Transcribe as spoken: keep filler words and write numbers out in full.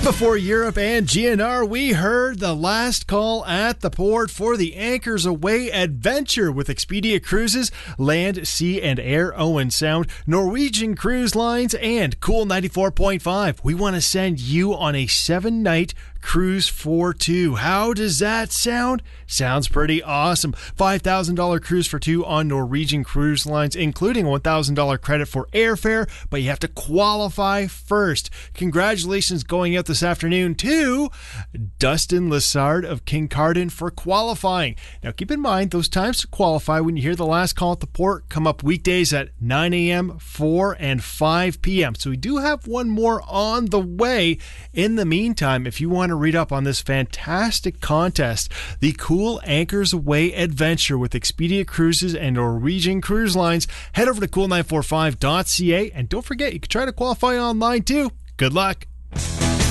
Before Europe and G N R, we heard the last call at the port for the Anchors Away adventure with Expedia Cruises, Land, Sea, and Air Owen Sound, Norwegian Cruise Lines, and Cool ninety-four point five. We want to send you on a seven-night cruise for two. How does that sound? Sounds pretty awesome. five thousand dollars cruise for two on Norwegian Cruise Lines, including a one thousand dollars credit for airfare, but you have to qualify first. Congratulations going out this afternoon to Dustin Lessard of Kincardine for qualifying. Now keep in mind, those times to qualify when you hear the last call at the port come up weekdays at nine a.m., four, and five p.m. So we do have one more on the way. In the meantime, if you want to read up on this fantastic contest, the Cool Anchors Away adventure with Expedia Cruises and Norwegian Cruise Lines, head over to cool nine four five dot c a, and don't forget, you can try to qualify online too. Good luck.